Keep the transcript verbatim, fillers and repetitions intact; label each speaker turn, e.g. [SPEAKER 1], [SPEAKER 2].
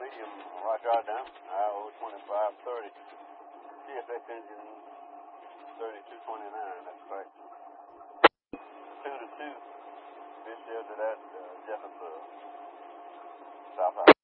[SPEAKER 1] medium Roger down, I O twenty-five thirty. C F X engine thirty-two twenty-nine, that's correct. two to two, fish shelter at uh, Jefferson, South Africa.